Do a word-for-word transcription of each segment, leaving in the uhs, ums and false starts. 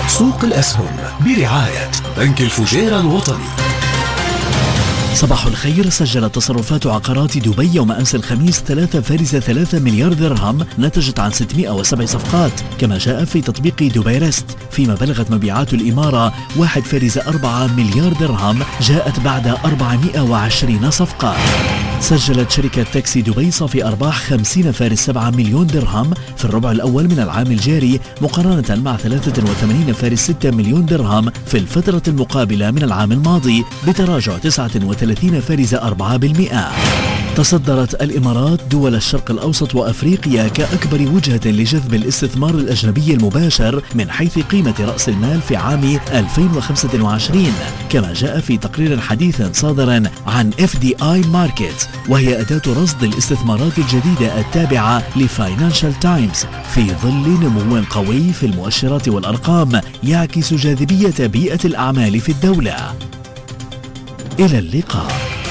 سوق الأسهم برعاية بنك الفجيرة الوطني. صباح الخير. سجلت تصرفات عقارات دبي يوم أمس الخميس ثلاثة فاصلة ثلاثة مليار درهم نتجت عن ستمائة وسبع صفقات، كما جاء في تطبيق دبي ريست، فيما بلغت مبيعات الإمارة واحد فاصلة أربعة مليار درهم جاءت بعد أربعمائة وعشرين صفقة. سجلت شركة تاكسي دبي صافي أرباح خمسين فاصلة سبعة مليون درهم في الربع الأول من العام الجاري، مقارنة مع ثلاثة وثمانين فاصلة ستة مليون درهم في الفترة المقابلة من العام الماضي، بتراجع تسعة وثلاثين فاصلة أربعة بالمئة. تصدرت الإمارات دول الشرق الأوسط وأفريقيا كأكبر وجهة لجذب الاستثمار الأجنبي المباشر من حيث قيمة رأس المال في عام ألفين وخمسة وعشرين، كما جاء في تقرير حديث صادر عن إف دي آي Markets، وهي أداة رصد الاستثمارات الجديدة التابعة لفاينانشال تايمز، في ظل نمو قوي في المؤشرات والأرقام يعكس جاذبية بيئة الأعمال في الدولة. إلى اللقاء.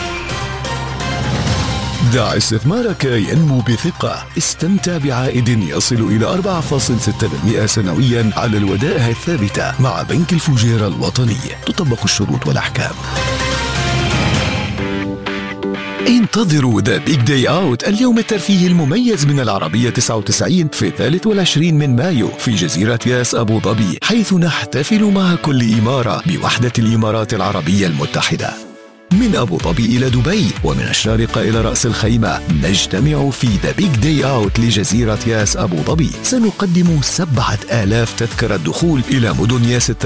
دع استثمارك ينمو بثقة. استمتع بعائد يصل إلى أربعة فاصلة ستة بالمئة سنويا على الودائع الثابتة مع بنك الفجيرة الوطني. تطبق الشروط والأحكام. انتظروا ذا بيج داي اوت، اليوم الترفيهي المميز من العربية تسعة وتسعين في الثالث والعشرين من مايو في جزيرة ياس أبو ظبي، حيث نحتفل مع كل إمارة بوحدة الإمارات العربية المتحدة. من أبو ظبي إلى دبي ومن الشارقة إلى رأس الخيمة نجتمع في ذا بيج داي اوت لجزيرة ياس أبو ظبي. سنقدم سبعة آلاف تذكرة دخول إلى مدن ياس